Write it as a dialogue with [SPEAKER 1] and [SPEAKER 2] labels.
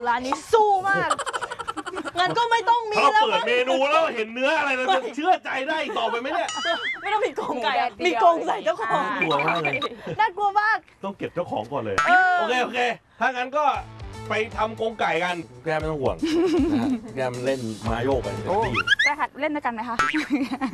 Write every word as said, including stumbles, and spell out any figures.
[SPEAKER 1] ร้านนี้สู้มากงั้นก็ไม่ต้องมี
[SPEAKER 2] เขา
[SPEAKER 1] แล้ว
[SPEAKER 2] เปิดเมนูแล้วเห็นเนื้ออะไรเราจะเชื่อใจได้ต่อไปไหมเนี่ย
[SPEAKER 1] ไม่ต้องมีกรงไก่มีกรงใส่เจ้าของ
[SPEAKER 2] กลัวมากเลย
[SPEAKER 1] น่ากลัวมาก
[SPEAKER 2] ต้องเก็บเจ้าของก่อนเลย
[SPEAKER 1] เออ
[SPEAKER 2] โอเคโอเคถ้างั้นก็ไปทำกรงไก่กันแกไม่ต้องห่วงนะฮะแกมันเล่นมาโยกกันเต็มที่
[SPEAKER 3] ได้ค่ะเล่นด้วยกันไหมคะ